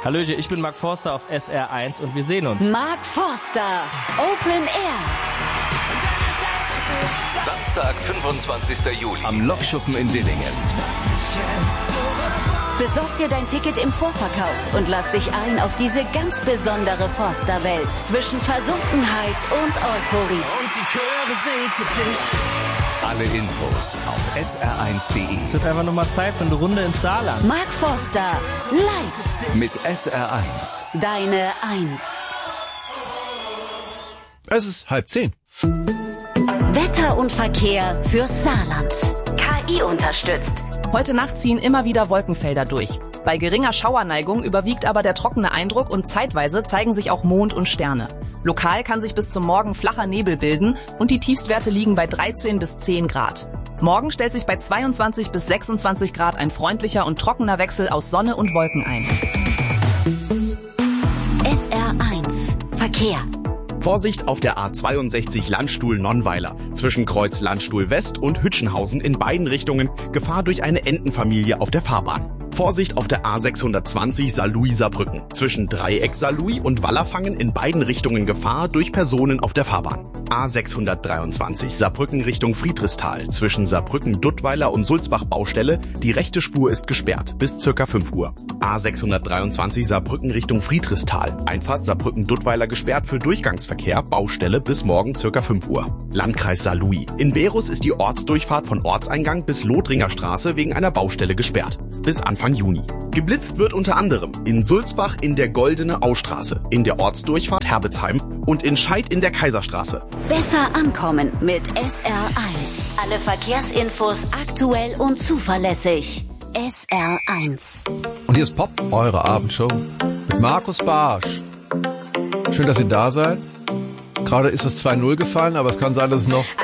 Hallöchen, ich bin Mark Forster auf SR1 und wir sehen uns. Mark Forster, Open Air. Samstag, 25. Juli. Am Lokschuppen in Dillingen. Besorg dir dein Ticket im Vorverkauf und lass dich ein auf diese ganz besondere Forster-Welt zwischen Versunkenheit und Euphorie. Und die Chöre singen für dich. Alle Infos auf sr1.de. Es wird einfach nur mal Zeit für eine Runde ins Saarland. Mark Forster, live. Mit SR1. Deine Eins. Es ist 9:30. Wetter und Verkehr fürs Saarland. KI unterstützt. Heute Nacht ziehen immer wieder Wolkenfelder durch. Bei geringer Schauerneigung überwiegt aber der trockene Eindruck und zeitweise zeigen sich auch Mond und Sterne. Lokal kann sich bis zum Morgen flacher Nebel bilden und die Tiefstwerte liegen bei 13 bis 10 Grad. Morgen stellt sich bei 22 bis 26 Grad ein freundlicher und trockener Wechsel aus Sonne und Wolken ein. SR1 Verkehr. Vorsicht auf der A62 Landstuhl-Nonnweiler. Zwischen Kreuz Landstuhl West und Hütchenhausen in beiden Richtungen Gefahr durch eine Entenfamilie auf der Fahrbahn. Vorsicht auf der A620 Saarlouis-Saarbrücken. Zwischen Dreieck Saarlouis und Wallerfangen in beiden Richtungen Gefahr durch Personen auf der Fahrbahn. A623 Saarbrücken Richtung Friedrichsthal. Zwischen Saarbrücken-Duttweiler und Sulzbach-Baustelle. Die rechte Spur ist gesperrt bis ca. 5 Uhr. A623 Saarbrücken Richtung Friedrichsthal. Einfahrt Saarbrücken-Duttweiler gesperrt für Durchgangsverkehr. Baustelle bis morgen ca. 5 Uhr. Landkreis Saarlouis. In Berus ist die Ortsdurchfahrt von Ortseingang bis Lothringer Straße wegen einer Baustelle gesperrt. Bis Anfang Juni. Geblitzt wird unter anderem in Sulzbach in der Goldene Austraße, in der Ortsdurchfahrt Herbetsheim und in Scheid in der Kaiserstraße. Besser ankommen mit SR1. Alle Verkehrsinfos aktuell und zuverlässig. SR1. Und hier ist Pop, eure Abendshow mit Markus Barsch. Schön, dass ihr da seid. Gerade ist es 2-0 gefallen, aber es kann sein, dass es noch